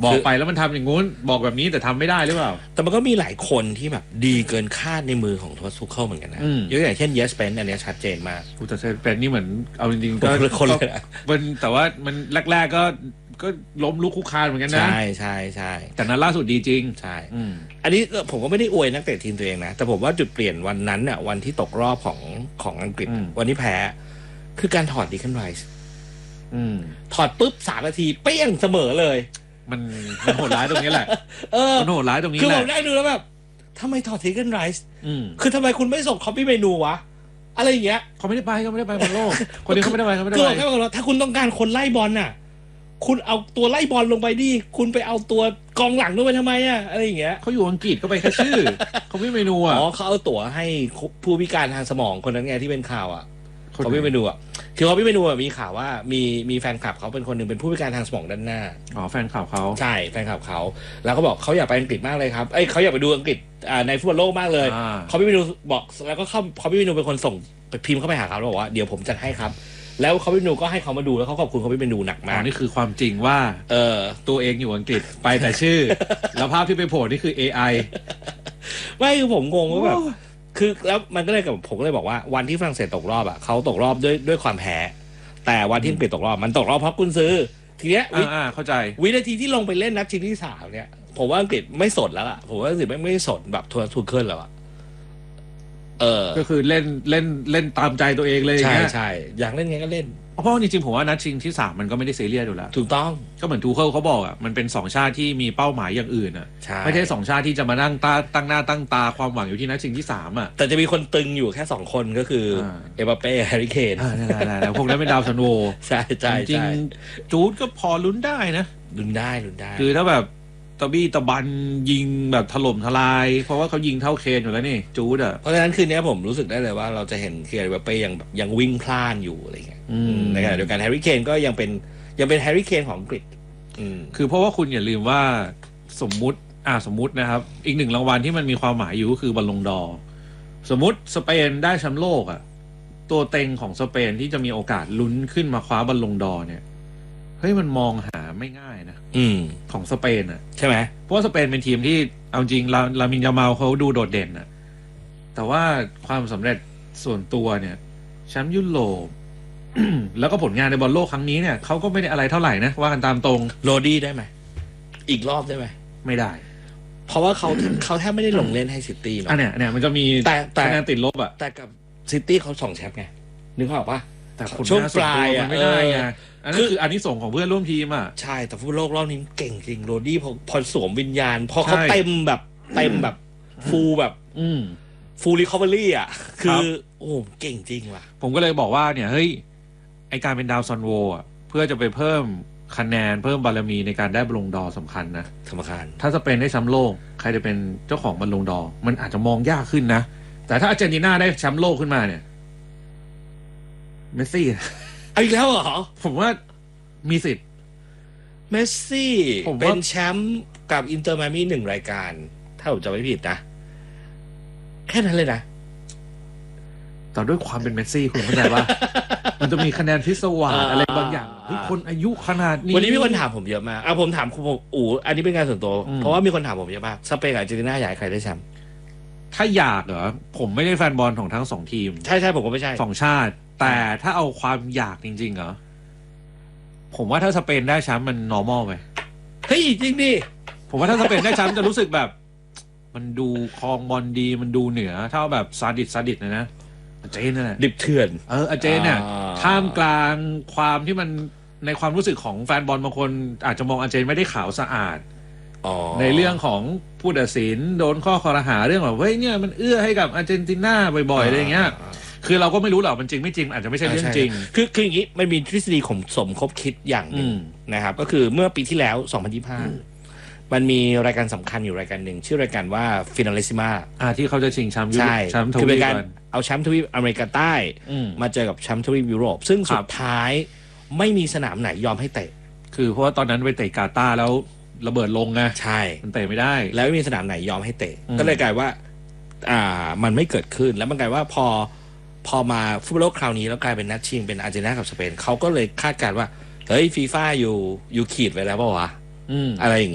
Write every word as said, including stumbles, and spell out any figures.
บอกไปแล้วมันทำอย่างงู้นบอกแบบนี้แต่ทำไม่ได้หรือเปล่าแต่มันก็มีหลายคนที่แบบดีเกินคาดในมือของโทมัสทูเคิลเหมือนกันนะยกตัวอย่างเช่นเยสเปนอันนี้ชัดเจนมากแต่เยสเปนนี่เหมือนเอาจริงๆก็คนเลยมันแต่ว่ามันแรกๆก็ก็ล้มลุกคุกคานเหมือนกันนะใช่ใช่ใช่แต่นั้นล่าสุดดีจริงใช่อันนี้ผมก็ไม่ได้อวยนักเตะทีมตัวเองนะแต่ผมว่าจุดเปลี่ยนวันนั้นเนี่ยวันที่ตกรอบของของอังกฤษวันที่แพ้คือการถอดดิคันไรส์ถอดปุ๊บสามนาทีเปี้ยงเสมอเลยมันมันโหดร้ายตรงนี้แหละเออมันโหดร้ายตรงนี้แหละคือผมได้ดูแล้วแบบทำไมถอดดิคันไรส์คือทำไมคุณไม่ส่งคอปปี้เมนูวะอะไรอย่างเงี้ยเขาไม่ได้ไปเขาไม่ได้ไปบอลโลกคนนี้เขาไม่ได้ไปเขาไม่ได้ไปแค่บอกว่าถ้าคุณต้องการคนไล่บอลน่ะคุณเอาตัวไล่บอลลงไปดิคุณไปเอาตัวกองหลังลงไปทำไมอ่ะอะไรอย่างเงี้ยเขาอยู่อังกฤษก็ไปแค่ชื่อเขาไม่เมนูอ่ะอ๋อเขาเอาตั๋วให้ผู้พิการทางสมองคนนั้นไงที่เป็นข่าวอ่ะเขาไม่เมนูอ่ะคือเขาไม่เมนูอ่ะมีข่าวว่ามีมีแฟนคลับเขาเป็นคนหนึ่งเป็นผู้พิการทางสมองด้านหน้าอ๋อแฟนคลับเขาใช่แฟนคลับเขาแล้วเขาบอกเขาอยากไปอังกฤษมากเลยครับเอ้ยเขาอยากไปดูอังกฤษอ่าในฟุตบอลโลกมากเลยเขาไม่เมนูบอกแล้วก็เขาเขาไม่เมนูเป็นคนส่งพิมพ์เข้าไปหาเขาแล้วบอกว่าเดี๋ยวผมจัดให้ครับแล้วเขาไปดูก็ให้เขามาดูแล้วเขาขอบคุณเขาไปดูหนักมากนี่คือความจริงว่าเออตัวเองอยู่อังกฤษไปแต่ชื่อ แล้วภาพที่ไปโผล่นี่คือ เอ ไอไม่คือผมงงว่าแบบคือแล้วมันก็เลยกับผมก็เลยบอกว่าวันที่ฝรั่งเศสตกรอบอ่ะเขาตกรอบด้วยด้วยความแพ้แต่วันที่อังกฤษตกรอบมันตกรอบเพราะกุนซือทีเนี้ยอ่าเข้าใจวินาทีที่ลงไปเล่นนัดชิงที่สามเนี่ยผมว่าอังกฤษไม่สดแล้วล่ะผมว่าอังกฤษไม่ไม่สดแบบทัวร์ทูเคิลแล้วอ่ะเออก็คือเล่นเล่นเล่นตามใจตัวเองเลยใช่ใช่อยากเล่นไงก็เล่นเพราะจริงๆผมว่านัดชิงที่สามมันก็ไม่ได้ซีเรียสอยู่แล้วถูกต้องก็เหมือนทูเคิลเขาบอกอ่ะมันเป็นสองชาติที่มีเป้าหมายอย่างอื่นอ่ะไม่ใช่สองชาติที่จะมานั่งตาตั้งหน้าตั้งตาความหวังอยู่ที่นัดชิงที่สามอ่ะแต่จะมีคนตึงอยู่แค่สองคนก็คือเอ็มบัปเป้แฮร์รี่เคนแล้วพวกนั้นเป็นดาวซันโวใช่ใช่จริงจูดก็พอลุ้นได้นะลุ้นได้ลุ้นได้คือถ้าแบบตะบี้ตะบันยิงแบบถล่มทลายเพราะว่าเขายิงเท่าเคนอยู่แล้วนี่จูดอ่ะเพราะฉะนั้นคืนนี้ผมรู้สึกได้เลยว่าเราจะเห็นเคียร์เบเป้ยังยังวิ่งพล่านอยู่อะไรเงี้ยในขณะเดียวกันแฮร์รี่เคนก็ยังเป็นยังเป็นแฮร์รี่เคนของอังกฤษคือเพราะว่าคุณอย่าลืมว่าสมมุติอ่าสมมุตินะครับอีกหนึ่งรางวัลที่มันมีความหมายอยู่ก็คือบอลลงดอร์สมมุติสเปนได้แชมป์โลกอ่ะตัวเต็งของสเปนที่จะมีโอกาสลุ้นขึ้นมาคว้าบอลลงดอร์เนี่ยเฮ้ยมันมองหาไม่ง่ายนะของสเปนอ่ะใช่ไหมเพราะว่าสเปนเป็นทีมที่เอาจริงลาลามินยามาลเขาดูโดดเด่นอ่ะแต่ว่าความสำเร็จส่วนตัวเนี่ยแชมป์ยุโรป แล้วก็ผลงานในบอลโลกครั้งนี้เนี่ยเขาก็ไม่ได้อะไรเท่าไหร่นะว่ากันตามตรงโรดี้ได้ไหมอีกรอบได้ไหมไม่ได้เพราะว่าเขาเขาแทบไม่ได้ลงเล่นให้ซิตี้เนาะอันเนี้ยเนี่ยมันจะมีคะแนนติดลบอ่ะแต่กับซิตี้เขาสองแชมป์ไงนึกออกปะแต่ช่วงปลายอ่ะไม่ได้ไงอันนั้นคืออันนี้ส่งของเพื่อนร่วมทีมอ่ะใช่แต่ฟุตบอลโลกรอบนี้เก่งจริงโรดี้พอพอสวมวิญญาณพอเขาเต็มแบบเต็มแบบฟูลแบบฟูลรีคอเวอรี่อ่ะคือโอ้เก่งจริงว่ะผมก็เลยบอกว่าเนี่ยเฮ้ยไอการเป็นดาวซันโวอ่ะเพื่อจะไปเพิ่มคะแนนเพิ่มบารมีในการได้บอลลงดอร์สำคัญนะสำคัญถ้าสเปนได้แชมป์โลกใครจะเป็นเจ้าของบอลลงดอร์มันอาจจะมองยากขึ้นนะแต่ถ้าอาร์เจนตินาได้แชมป์โลกขึ้นมาเนี่ยเมสซี่เอาอีกแล้วเหรอผมว่ามีสิทธิ์เมสซี่เป็นแชมป์กับอินเตอร์มามิหนึ่งรายการถ้าผมจำไม่ผิดนะแค่นั้นเลยนะแต่ด้วยความเป็นเมสซี่คุณเข้าใจว่า มันจะมีคะแนนพิศวาสอะไรบางอย่างที่คนอายุขนาดนี้วันนี้มีคนถามผมเยอะมากอ่ะผมถามคุณอู๋อันนี้เป็นการส่วนตัวเพราะว่ามีคนถามผมเยอะมากสเปนกับอาร์เจนตินาอยากให้ใครได้แชมป์ถ้าอยากเหรอผมไม่ได้แฟนบอลของทั้งสองทีมใช่ใช่ผมก็ไม่ใช่สองชาติแต่ถ้าเอาความอยากจริงๆเหรอผมว่าถ้าสเปนได้แชมป์มัน normal ไปเฮ้ยจริงดิผมว่าถ้าสเปนได้แชมป์จะรู้สึกแบบมันดูคลองบอลดีมันดูเหนือเท่าแบบซาดิสซาดิสนะนะอาเจนน่ะดิบเถื่อนเอออาเจนเนี่ยท่ามกลางความที่มันในความรู้สึกของแฟนบอลบางคนอาจจะมองอาเจนไม่ได้ขาวสะอาดในเรื่องของผู้ตัดสินโดนข้อคอรหาเรื่องแบบเฮ้ยเนี่ยมันเอื้อให้กับอาร์เจนตินาบ่อยๆอะไรอย่างเงี้ยคือเราก็ไม่รู้หรอกมันจริงไม่จริงอาจจะไม่ใช่เรื่องจริงคือคืออย่างนี้มันมีทฤษฎีข่มสมคบคิดอย่างหนึ่งนะครับก็คือเมื่อปีที่แล้วสองพันยี่สิบห้ามันมีรายการสำคัญอยู่รายการหนึ่งชื่อรายการว่า Finalissima อ่าที่เขาจะชิงแชมป์ใช่คือเป็นการเอาแชมป์ทวีปอเมริกาใต้มาเจอกับแชมป์ทวีปยุโรปซึ่งสุดท้ายไม่มีสนามไหนยอมให้เตะคือเพราะว่าตอนนั้นไปเตะกาตาร์แล้วระเบิดลงไงใช่มันเตะไม่ได้แล้วไม่มีสนามไหนยอมให้เตะก็เลยกลายว่าอ่ามันไม่เกิดขึ้นแล้วมันกลายว่าพอพอมาฟุตบอลโลกคราวนี้แล้วกลายเป็นนัดชิงเป็นอาร์เจนตินากับสเปนเขาก็เลยคาดการณ์ว่าเฮ้ยฟีฟ่าอยู่อยู่ขีดไว้แล้วเปล่าวะอะไรอย่าง